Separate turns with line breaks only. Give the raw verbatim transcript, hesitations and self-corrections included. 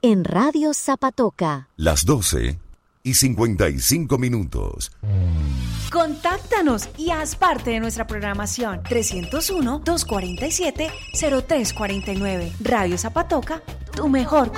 en Radio Zapatoca.
Las doce y cincuenta y cinco minutos.
Contáctanos y haz parte de nuestra programación. trescientos uno, doscientos cuarenta y siete, cero tres cuarenta y nueve. Radio Zapatoca, tu mejor